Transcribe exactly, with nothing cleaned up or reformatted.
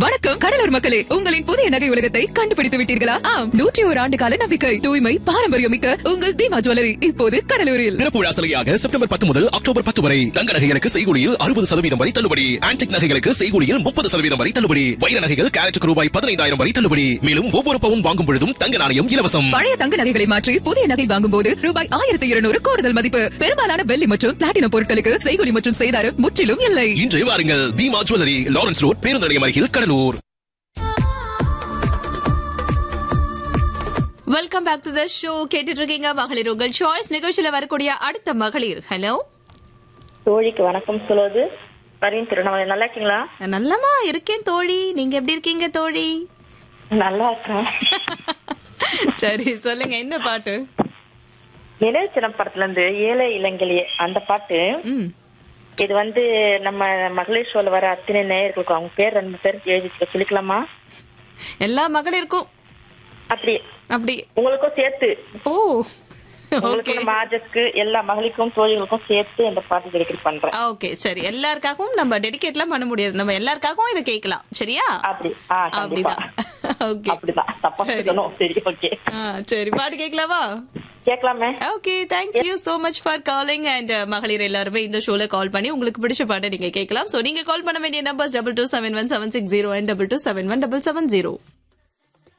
வணக்கம் கடலூர் மக்களே, உங்களின் புதிய நகை உலகத்தை கண்டுபிடித்து விட்டீர்களா? ஆம், நூற்றி ஒரு ஆண்டு கால நம்பிக்கை, தூய்மை, பாரம்பரியம் மிக்க உங்கள் தீமா ஜுவல்லரி இப்போது கடலூரில். திறப்புழா சலுகையாக செப்டம்பர் பத்து முதல் அக்டோபர் பத்து வரை தங்க நகைகளுக்கு செய்கூலியில் அறுபது சதவீதம் வரை தள்ளுபடி. ஆன்டிக் நகைகளுக்கு செய்கூலியில் முப்பது சதவீதம் வரை தள்ளுபடி. வைர நகைகள் கேரட்டுக்கு ரூபாய் பதினைந்தாயிரம் வரை தள்ளுபடி. மேலும் ஒவ்வொரு பவுன் வாங்கும் பொழுதும் தங்க நாணயம் இலவசம். பழைய தங்க நகைகளை மாற்றி புதிய நகை வாங்கும் போது ரூபாய் ஆயிரத்தி இருநூறு கூடுதல் மதிப்பு. பெரும்பாலான வெள்ளி மற்றும் பிளாட்டினம் பொருட்களுக்கு செய்கூலி மற்றும் செய்தாரம் முற்றிலும் இல்லை. இன்று வாருங்கள், தீமா ஜுவல்லரி, லாரன்ஸ் ரோட், பேருந்து நிலையம் அருகில், Cuddalore. Welcome back to the show. கேட்டுட்டு இருக்கீங்க மகளிர் உங்கள் சாய்ஸ் நிகழ்ச்சியில வரக்கூடிய அடுத்த மகளிர். ஹலோ தோழிக்கு வணக்கம் சொல்லுவது பரவீன் திருவண்ணாமலை. நல்லா இருக்கீங்களா? நல்லமா இருக்கேன் தோழி, நீங்க எப்படி இருக்கீங்க தோழி? நல்லா இருக்கேன். சரி சொல்லுங்க, என்ன பாட்டு? நினைவு சின்னம் படத்துல இருந்து ஏழை இளங்கிலே அந்த பாட்டு. ம் இது வந்து நம்ம மகளிர் ஷோல வர அத்தனை நேயர்களுக்கும் அவங்க பேர் ரெண்டு பேர் எழுதி சொல்லிக்கலாமா? எல்லா மகளிருக்கும் அப்படி அப்படி உங்களுக்கும் சேர்த்து. ஓ உங்களுக்கு மாஜஸ்க்கு எல்லா மகளிருக்கும் தோழிகளுக்கும் சேர்த்து இந்த பாட்டு டெடிகேட் பண்றேன். ஓகே சரி, எல்லாருக்காகவும் நம்ம டெடிகேட்லாம் பண்ண முடியாது, நம்ம எல்லாருக்காகவும் இதை கேட்கலாம். சரியா? அப்படி அப்படிதான். ஓகே அப்படிதான். தப்பா சொல்லணும். சரி ஓகே. சரி பாட்டு கேட்கலாமா? கேட்கலாமே. Okay, thank you so much for calling. And மகளிர் எல்லாருமே இந்த ஷோல கால் பண்ணி உங்களுக்கு பிடிச்ச பாட்டை நீங்க கேட்கலாம். சோ நீங்க கால் பண்ண வேண்டிய numbers double two seven one seven six zero and double two seven one double seven zero.